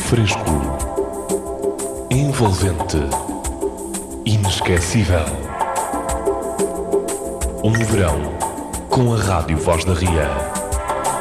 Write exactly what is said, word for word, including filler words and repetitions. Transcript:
fresco, envolvente, inesquecível. Um verão com a Rádio Voz da Ria.